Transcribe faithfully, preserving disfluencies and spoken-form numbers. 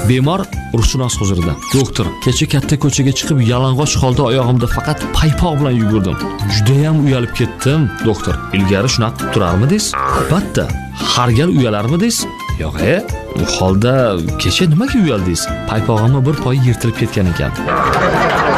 Bemor ruhshunos huzurida. Doktor, kecha katta ko'chaga chiqib yalang'och holda oyog'imda faqat paypoq bilan yugurdim. Juda ham uyalib ketdim. Doktor, ilgari shunaqa qilib turarmidingiz? Albatta. Har gal uyalarmidingiz? Yo'q-e, u holda kecha nimaga uyaldingiz? Paypog'imni bir poyi yirtilib ketgan ekan.